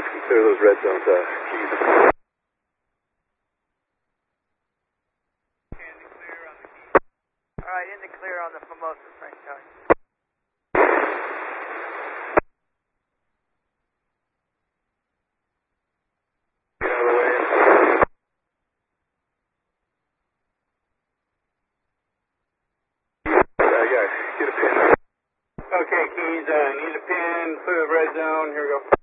guys can clear those red zones, keys. Alright, in the clear on the Formosa, Frank Tower. Get a pin. Okay, keys, need a pin, clear the red zone, here we go.